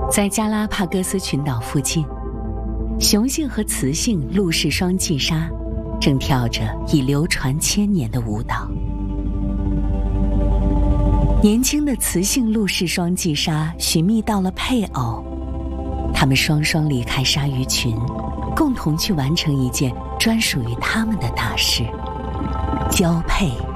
在加拉帕戈斯群岛附近，雄性和雌性陆氏双髻鲨正跳着已流传千年的舞蹈。年轻的雌性陆氏双髻鲨寻觅到了配偶，它们双双离开鲨鱼群，共同去完成一件专属于它们的大事——交配。